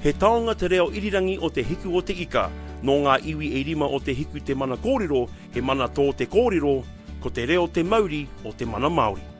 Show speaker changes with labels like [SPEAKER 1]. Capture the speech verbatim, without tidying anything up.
[SPEAKER 1] He taonga te reo irirangi o te hiku o te ika, no ngā iwi e rima o te hiku te mana kōrero, he mana tō te kōrero, ko te reo te mauri o te mana Māori.